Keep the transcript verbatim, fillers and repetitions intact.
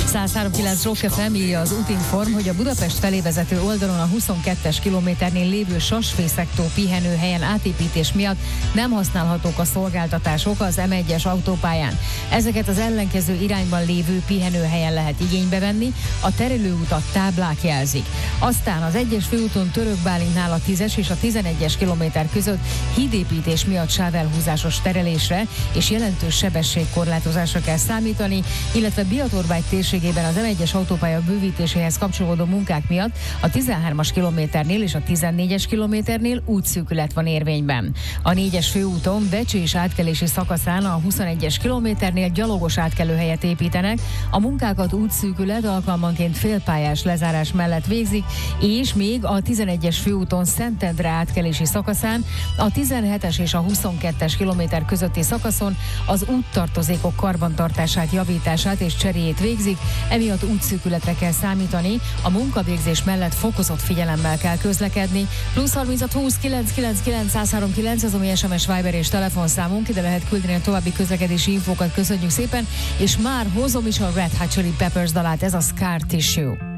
száz három kilenc Rock ef em írja az Útinform, hogy a Budapest felé vezető oldalon a huszonkettes kilométernél lévő Sasfészektó pihenőhelyen átépítés miatt nem használhatók a szolgáltatások az em egyes autópályán. Ezeket az ellenkező irányban lévő pihenőhelyen lehet igénybe venni, a terelőutat táblák jelzik. Aztán az egyes főúton Török Bálintnál a tízes és a tizenegyes kilométer között hídépítés miatt sávelhúzásos terelésre és jelentős sebességkorlátozásra kell számítani, illetve Biatorbágy térségében az em egyes autópálya bővítéséhez kapcsolódó munkák miatt a tizenhármas kilométernél és a tizennégyes kilométernél útszűkület van érvényben. A négyes főúton Becsés átkelési szakaszán a huszonegyes kilométernél gyalogos átkelőhelyet építenek, a munkákat útszűkület alkalmanként félpályás lezárás mellett végzik, és még a tizenegyes főúton Szentendre átkelési szakaszán, a tizenhetes és a huszonkettes kilométer közötti szakaszon az úttartozékok karbantartását, javítását és cseréjét végzik, emiatt útszűkületre kell számítani, a munkavégzés mellett fokozott figyelemmel kell közlekedni. Plusz harminchat húsz kilenc kilenc kilenc száz három kilenc az a mi es em es, Viber és telefonszámunk, ide lehet küldeni a további közlekedési infókat, köszönjük szépen, és már hozom is a Red Hot Chili Peppers dalát, ez a Scar Tissue.